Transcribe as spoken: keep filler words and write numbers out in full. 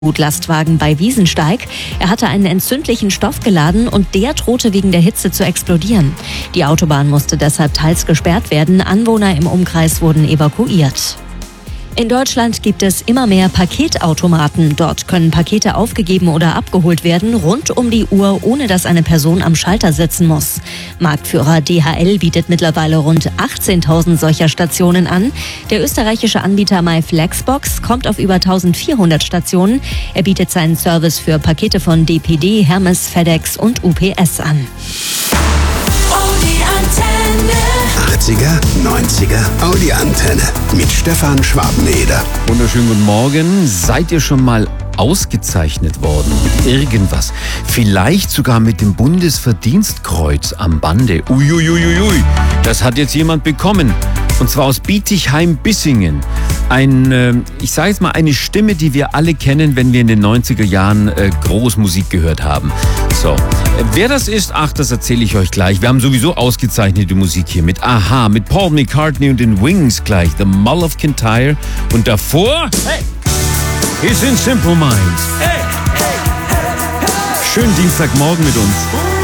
Lastwagen bei Wiesensteig. Er hatte einen entzündlichen Stoff geladen und der drohte wegen der Hitze zu explodieren. Die Autobahn musste deshalb teils gesperrt werden. Anwohner im Umkreis wurden evakuiert. In Deutschland gibt es immer mehr Paketautomaten. Dort können Pakete aufgegeben oder abgeholt werden, rund um die Uhr, ohne dass eine Person am Schalter sitzen muss. Marktführer D H L bietet mittlerweile rund achtzehntausend solcher Stationen an. Der österreichische Anbieter MyFlexbox kommt auf über eintausendvierhundert Stationen. Er bietet seinen Service für Pakete von D P D, Hermes, FedEx und U P S an. achtziger, neunziger, Audi Antenne mit Stefan Schwarzeneder. Wunderschönen guten Morgen. Seid ihr schon mal ausgezeichnet worden mit irgendwas? Vielleicht sogar mit dem Bundesverdienstkreuz am Bande. Uiuiuiui, das hat jetzt jemand bekommen. Und zwar aus Bietigheim-Bissingen. Ein, äh, ich sage jetzt mal, eine Stimme, die wir alle kennen, wenn wir in den neunziger Jahren äh, groß Musik gehört haben. So, wer das ist, ach, das erzähle ich euch gleich. Wir haben sowieso ausgezeichnete Musik hier mit Aha, mit Paul McCartney und den Wings gleich, The Mull of Kintyre. Und davor, hey, hier sind Simple Minds. Hey, hey, hey, hey. Schönen Dienstagmorgen mit uns.